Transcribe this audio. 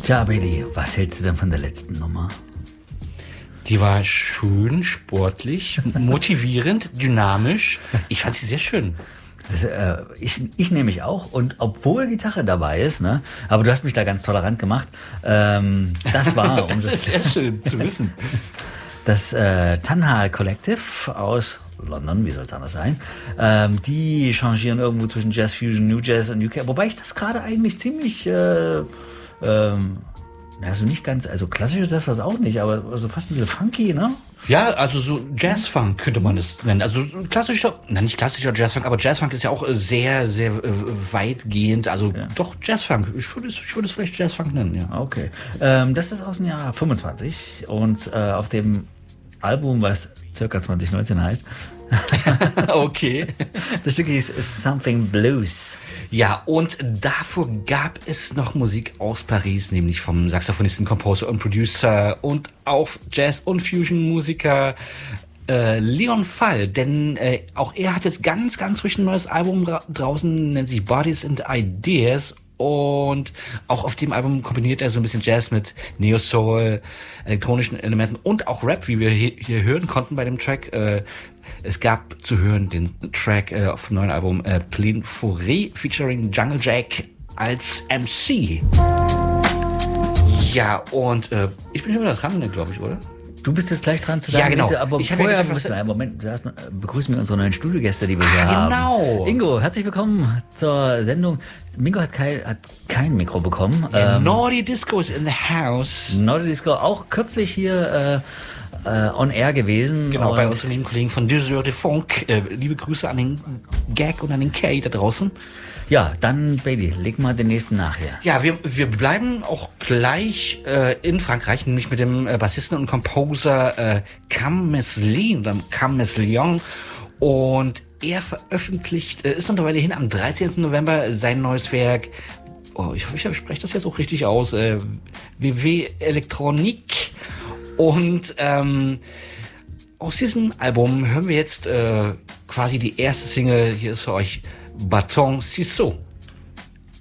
Tja, Bailey, was hältst du denn von der letzten Nummer? Die war schön, sportlich, motivierend, dynamisch. Ich fand sie sehr schön. Das, ich nehme mich auch, und obwohl Gitarre dabei ist, ne, aber du hast mich da ganz tolerant gemacht, das war... Das ist sehr schön zu wissen. Das Tanha Collective aus London, wie soll es anders sein, die changieren irgendwo zwischen Jazz Fusion, New Jazz und UK, wobei ich das gerade eigentlich ziemlich... also nicht ganz, also klassisch ist das was auch nicht, aber so fast ein bisschen funky, ne? Ja, also so Jazzfunk könnte man es nennen. Also so klassischer, nicht klassischer Jazzfunk, aber Jazzfunk ist ja auch sehr, sehr weitgehend. Also doch Jazzfunk. Ich würde es vielleicht Jazzfunk nennen, ja. Okay. Das ist aus dem Jahr 25 und auf dem Album, was circa 2019 heißt. Okay. Das Stück hieß Something Blues. Ja, und davor gab es noch Musik aus Paris, nämlich vom Saxophonisten, Composer und Producer und auch Jazz- und Fusion-Musiker Leon Fall. Denn auch er hat jetzt ganz, ganz frisch ein neues Album draußen, nennt sich Bodies and Ideas. Und auch auf dem Album kombiniert er so ein bisschen Jazz mit Neo-Soul, elektronischen Elementen und auch Rap, wie wir hier hören konnten bei dem Track. Es gab zu hören den Track auf dem neuen Album Plein Forêt featuring Jungle Jack als MC. Ja, und ich bin schon wieder dran, glaube ich, oder? Du bist jetzt gleich dran zu sagen, ja, genau. Aber ich vorher ja gesagt, müssen wir einen Moment, begrüßen wir unsere neuen Studiogäste, die wir hier haben. Genau. Ingo, herzlich willkommen zur Sendung. Mingo hat kein Mikro bekommen. Naughty Disco is in the house. Naughty Disco, auch kürzlich hier on air gewesen. Genau, bei unseren lieben Kollegen von Düsseldorf de Funk. Liebe Grüße an den Gag und an den Kay da draußen. Ja, dann, Bailey, leg mal den nächsten nachher. Ja, wir bleiben auch gleich in Frankreich, nämlich mit dem Bassisten und Composer Cam Meslion. Und er veröffentlicht, ist mittlerweile hin am 13. November sein neues Werk. Oh, ich hoffe, ich spreche das jetzt auch richtig aus. WW Elektronik. Und aus diesem Album hören wir jetzt quasi die erste Single. Hier ist für euch Bâton Ciseaux.